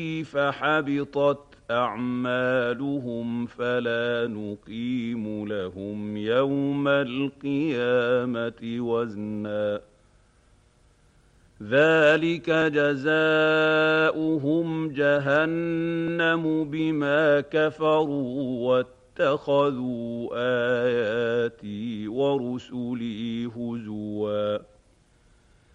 فحبطت أعمالهم فلا نقيم لهم يوم القيامة وزنا ذلك جزاؤهم جهنم بما كفروا واتخذوا آياتي ورسلي هزوا